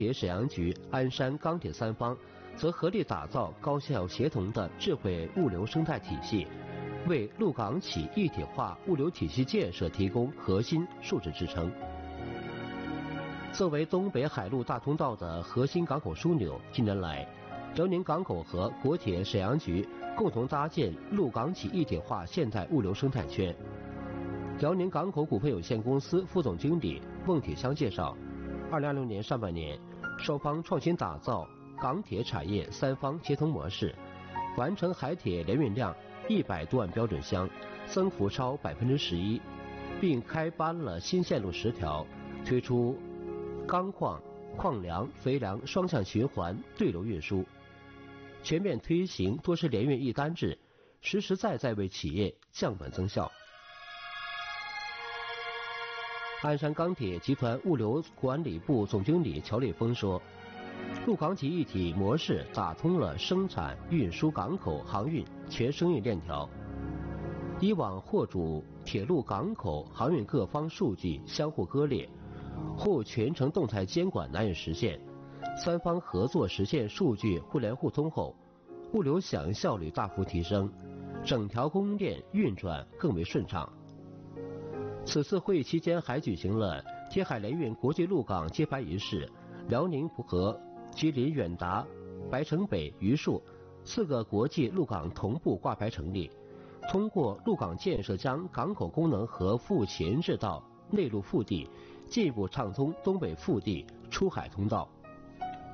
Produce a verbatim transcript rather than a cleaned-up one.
铁沈阳局、鞍山钢铁三方则合力打造高效协同的智慧物流生态体系，为陆港企一体化物流体系建设提供核心素质支撑。作为东北海陆大通道的核心港口枢纽，近年来，辽宁港口和国铁沈阳局共同搭建陆港企一体化现代物流生态圈。辽宁港口股份有限公司副总经理孟铁香介绍，二零二六年上半年，双方创新打造港铁产业三方协同模式，完成海铁联运量一百多万标准箱，增幅超百分之十一，并开颁了新线路十条，推出钢矿、矿粮、肥粮双向循环对流运输，全面推行多式联运一单制，实实在在为企业降本增效。鞍山钢铁集团物流管理部总经理乔立峰说，陆港企一体模式打通了生产、运输、港口、航运全生意链条。以往货主、铁路、港口、航运各方数据相互割裂，货物全程动态监管难以实现。三方合作实现数据互联互通后，物流响应效率大幅提升，整条供应链运转更为顺畅。此次会议期间还举行了铁海联运国际陆港揭牌仪式，辽宁和吉林远达、白城北、榆树四个国际陆港同步挂牌成立，通过陆港建设将港口功能和服务前置到内陆腹地，进一步畅通东北腹地出海通道。